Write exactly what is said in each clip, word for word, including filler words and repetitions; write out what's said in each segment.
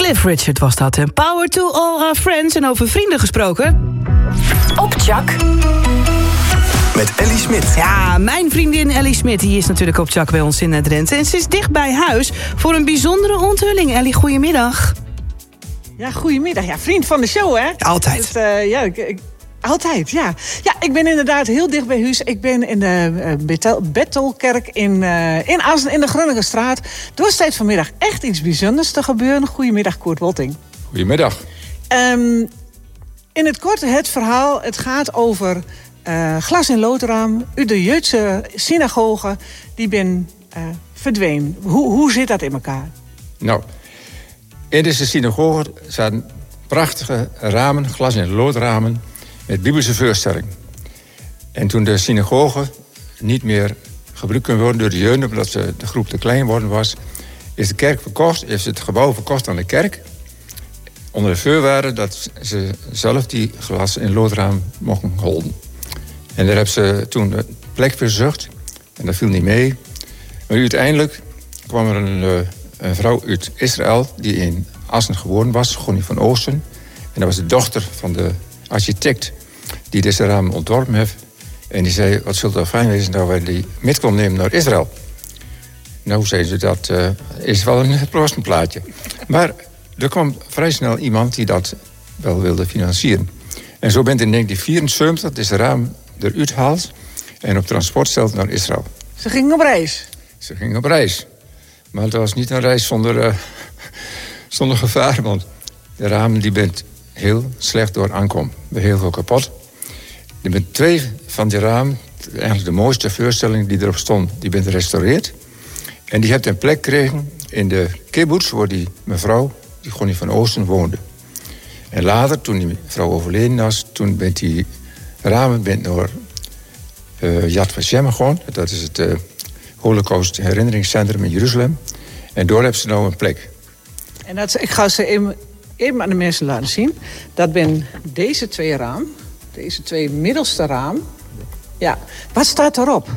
Cliff Richard was dat. En power to all our friends. En over vrienden gesproken. Op Chak. Met Ellie Smit. Ja, mijn vriendin Ellie Smit, die is natuurlijk op Chak bij ons in Drenthe. En ze is dicht bij huis voor een bijzondere onthulling. Ellie, goedemiddag. Ja, goedemiddag. Ja, vriend van de show, hè? Altijd. Dus, uh, ja, ik, ik, altijd, ja. Ja, ik ben inderdaad heel dicht bij huis. Ik ben in de uh, Bethel, Bethelkerk in, uh, in Assen, in de Grunnigenstraat. Er was steeds vanmiddag echt iets bijzonders te gebeuren. Goedemiddag, Koert Wolting. Goedemiddag. Um, in het kort het verhaal. Het gaat over uh, glas- en loodraam uit de Joodse synagoge. Die ben uh, verdwenen. Hoe, hoe zit dat in elkaar? Nou, in deze synagoge zaten prachtige ramen, glas- en loodramen, met bibelse voorstelling. En toen de synagoge niet meer gebruikt kon worden door de Joden, omdat de groep te klein geworden was, is de kerk verkocht, is het gebouw verkocht aan de kerk. Onder de voorwaarde dat ze zelf die glas- en loodraam mochten houden. En daar hebben ze toen een plek verzocht. En dat viel niet mee. Maar uiteindelijk kwam er een, een vrouw uit Israël die in Assen geboren was, Gonnie van Oosten. En dat was de dochter van de architect die deze raam ontworpen heeft. En die zei, wat zult er fijn wezen dat wij die mee konden nemen naar Israël. Nou, zei ze, dat uh, is wel een prostenplaatje. Maar er kwam vrij snel iemand die dat wel wilde financieren. En zo bent in negentien vierenzeventig deze raam eruit gehaald en op transport steld naar Israël. Ze gingen op reis? Ze gingen op reis. Maar het was niet een reis zonder, uh, zonder gevaar, want de ramen die bent heel slecht door aankom. Er heel veel kapot. Er zijn twee van die ramen, eigenlijk de mooiste voorstelling die erop stond, die bent gerestaureerd. En die heeft een plek gekregen in de kibbutz waar die mevrouw, die Gonnie van Oosten, woonde. En later, toen die vrouw overleden was, toen bent die ramen bent door uh, Yad Vashem gegaan. Dat is het uh, Holocaust herinneringscentrum in Jeruzalem. En daar hebben ze nou een plek. En dat, ik ga ze even, even aan de mensen laten zien. Dat ben deze twee raam. Deze twee middelste raam. Ja, wat staat erop?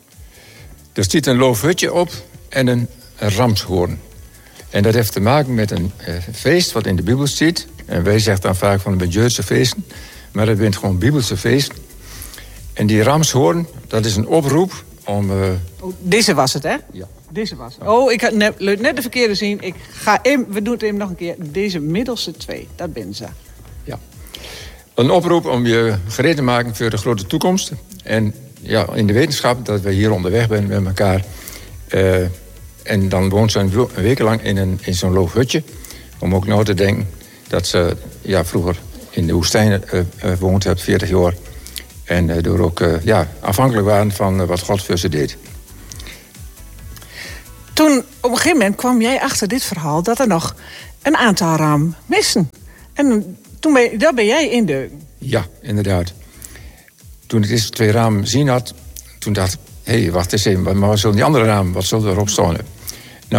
Er staat een loofhutje op en een, een ramshoorn. En dat heeft te maken met een uh, feest wat in de Bijbel staat. En wij zeggen dan vaak van de Joodse feesten. Maar dat bent gewoon Bijbelse feesten. En die ramshoorn, dat is een oproep om... Uh... Oh, deze was het, hè? Ja. Deze was het. Oh, ik had net, net de verkeerde zien. Ik ga even, we doen het even nog een keer. Deze middelste twee, dat ben ze. Ja. Een oproep om je gereed te maken voor de grote toekomst. En ja, in de wetenschap dat we hier onderweg zijn met elkaar. Uh, en dan woont ze een week lang in, een, in zo'n loofhutje. Om ook nou te denken dat ze ja, vroeger in de woestijn uh, uh, woont, heeft veertig jaar. En uh, door ook uh, ja, afhankelijk waren van uh, wat God voor ze deed. Toen op een gegeven moment kwam jij achter dit verhaal dat er nog een aantal ramen missen. En toen ben je, daar ben jij in de... Ja, inderdaad. Toen ik deze twee ramen zien had, toen dacht ik, hé, hey, wacht eens even, maar wat zullen die andere ramen, wat zullen erop staan?